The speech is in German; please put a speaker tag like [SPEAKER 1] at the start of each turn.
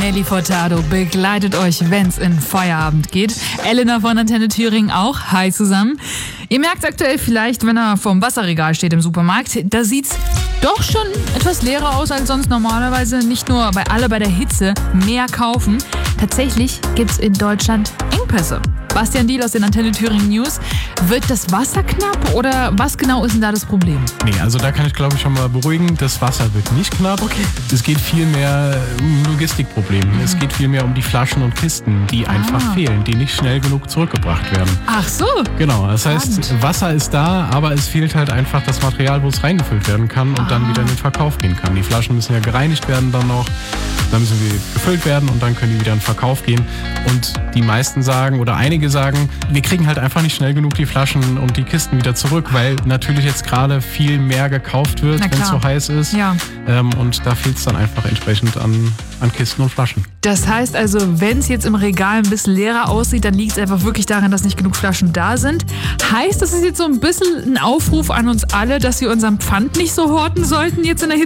[SPEAKER 1] Nelly Furtado begleitet euch, wenn's in Feierabend geht. Elena von Antenne Thüringen auch. Hi zusammen. Ihr merkt aktuell vielleicht, wenn er vorm Wasserregal steht im Supermarkt, da sieht's doch schon etwas leerer aus als sonst normalerweise. Nicht nur, weil alle bei der Hitze mehr kaufen. Tatsächlich gibt's in Deutschland Engpässe. Bastian Diel aus den Antenne Thüringen News. Wird das Wasser knapp oder was genau ist denn da das Problem?
[SPEAKER 2] Nee, also da kann ich glaube ich schon mal beruhigen, das Wasser wird nicht knapp.
[SPEAKER 1] Okay.
[SPEAKER 2] Es geht viel mehr um Logistikprobleme. Es geht viel mehr um die Flaschen und Kisten, die einfach fehlen, die nicht schnell genug zurückgebracht werden.
[SPEAKER 1] Ach so.
[SPEAKER 2] Genau, das heißt, Wasser ist da, aber es fehlt halt einfach das Material, wo es reingefüllt werden kann und dann wieder in den Verkauf gehen kann. Die Flaschen müssen ja gereinigt werden dann noch, dann müssen sie gefüllt werden und dann können die wieder in den Verkauf gehen. Und die meisten sagen oder einige sagen, wir kriegen halt einfach nicht schnell genug die Flaschen und die Kisten wieder zurück, weil natürlich jetzt gerade viel mehr gekauft wird, wenn es so heiß ist.
[SPEAKER 1] Ja.
[SPEAKER 2] Und da fehlt es dann einfach entsprechend an Kisten und Flaschen.
[SPEAKER 1] Das heißt also, wenn es jetzt im Regal ein bisschen leerer aussieht, dann liegt es einfach wirklich daran, dass nicht genug Flaschen da sind. Heißt, das ist jetzt so ein bisschen ein Aufruf an uns alle, dass wir unseren Pfand nicht so horten sollten jetzt in der Hitze?